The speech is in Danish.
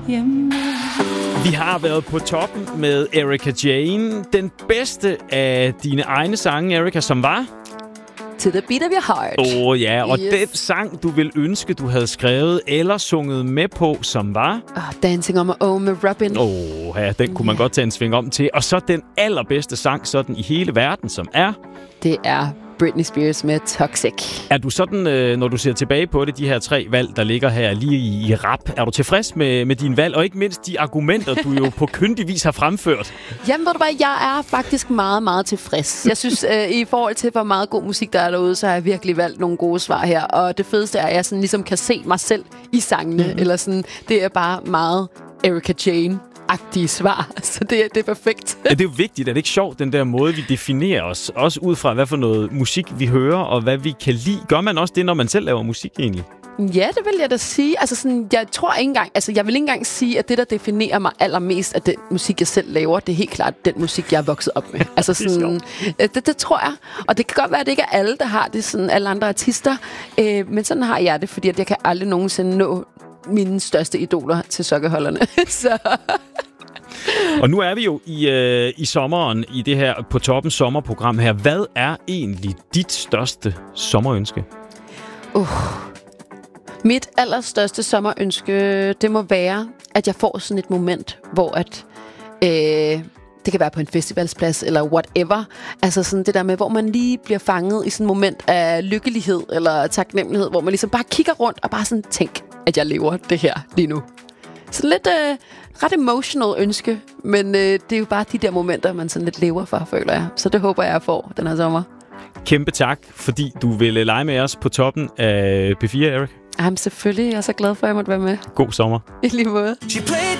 hjemme. Vi har været på toppen med Erika Jane. Den bedste af dine egne sange, Erika, som var... To the beat of your heart. Ja, og den sang, du ville ønske, du havde skrevet eller sunget med på, som var... Dancing on My Own med Robin. Ja, den kunne man godt tage en sving om til. Og så den allerbedste sang sådan i hele verden, som er... Det er Britney Spears med Toxic. Er du sådan, når du ser tilbage på det, de her 3 valg, der ligger her lige i rap, er du tilfreds med dine valg, og ikke mindst de argumenter, du jo på kyndig vis har fremført? Jamen, ved du hvad, jeg er faktisk meget, meget tilfreds. Jeg synes, i forhold til, hvor meget god musik der er derude, så har jeg virkelig valgt nogle gode svar her. Og det fedeste er, at jeg sådan ligesom kan se mig selv i sangene. Eller sådan, det er bare meget Erika Jane-agtige svar. Så det er perfekt. Ja, det er jo vigtigt. Er det ikke sjovt, den der måde, vi definerer os? Også ud fra, hvad for noget musik vi hører, og hvad vi kan lide. Gør man også det, når man selv laver musik egentlig? Ja, det vil jeg da sige. Altså sådan, jeg tror ikke engang, jeg vil ikke engang sige, at det, der definerer mig allermest af den musik, jeg selv laver, det er helt klart den musik, jeg er vokset op med. Altså sådan, det tror jeg. Og det kan godt være, at det ikke er alle, der har det, sådan alle andre artister. Men sådan har jeg det, fordi at jeg kan aldrig nogensinde nå mine største idoler til sokkeholderne. Så... Og nu er vi jo i sommeren i det her På Toppen sommerprogram her. Hvad er egentlig dit største sommerønske? Mit allerstørste sommerønske, det må være, at jeg får sådan et moment, hvor at... det kan være på en festivalsplads eller whatever. Altså sådan det der med, hvor man lige bliver fanget i sådan et moment af lykkelighed eller taknemmelighed, hvor man ligesom bare kigger rundt og bare sådan tænk, at jeg lever det her lige nu. Så lidt ret emotional ønske, men det er jo bare de der momenter, man sådan lidt lever for, føler jeg. Så det håber jeg får den her sommer. Kæmpe tak, fordi du ville lege med os på toppen af P4, Erik. Jamen selvfølgelig, jeg er så glad for, at jeg måtte være med. God sommer. I lige måde.